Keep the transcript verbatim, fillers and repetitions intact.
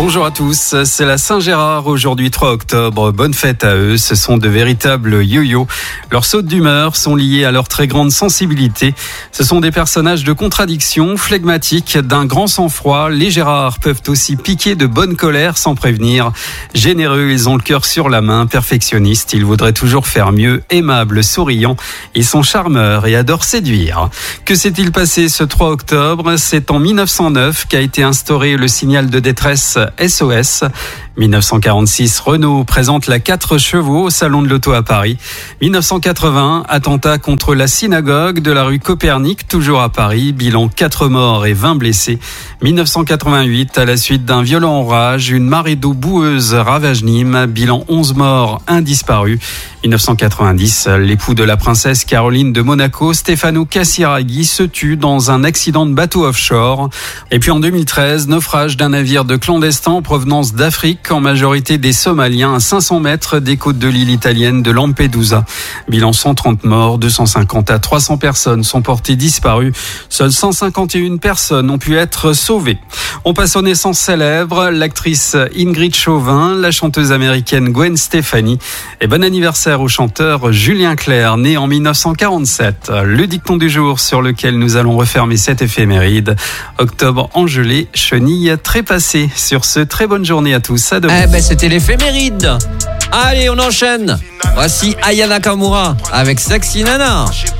Bonjour à tous, c'est la Saint-Gérard aujourd'hui trois octobre, bonne fête à eux, ce sont de véritables yo-yo. Leurs sautes d'humeur sont liées à leur très grande sensibilité. Ce sont des personnages de contradiction, flegmatiques, d'un grand sang-froid. Les Gérards peuvent aussi piquer de bonne colère sans prévenir. Généreux, ils ont le cœur sur la main, perfectionnistes, ils voudraient toujours faire mieux, aimables, souriants. Ils sont charmeurs et adorent séduire. Que s'est-il passé ce trois octobre ? C'est en mille neuf cent neuf qu'a été instauré le signal de détresse S O S. mille neuf cent quarante-six, Renault présente la quatre chevaux au Salon de l'Auto à Paris. mille neuf cent quatre-vingts, attentat contre la synagogue de la rue Copernic, toujours à Paris. Bilan quatre morts et vingt blessés. mille neuf cent quatre-vingt-huit, à la suite d'un violent orage, une marée d'eau boueuse ravage Nîmes. Bilan onze morts, un disparu. mille neuf cent quatre-vingt-dix, l'époux de la princesse Caroline de Monaco, Stefano Casiraghi, se tue dans un accident de bateau offshore. Et puis en deux mille treize, naufrage d'un navire de clandestins en provenance d'Afrique, en majorité des Somaliens, à cinq cents mètres des côtes de l'île italienne de Lampedusa. Bilan cent trente morts, deux cent cinquante à trois cents personnes sont portées disparues. Seules cent cinquante et une personnes ont pu être sauvées. On passe aux naissances célèbres. L'actrice Ingrid Chauvin, la chanteuse américaine Gwen Stefani et bon anniversaire au chanteur Julien Clerc, né en mille neuf cent quarante-sept. Le dicton du jour sur lequel nous allons refermer cette éphéméride. Octobre engelé, chenille trépassée. Sur ce, très bonne journée à tous. À demain. Eh ben, c'était l'éphéméride. Allez, on enchaîne. Voici Aya Nakamura avec Sexy Nana.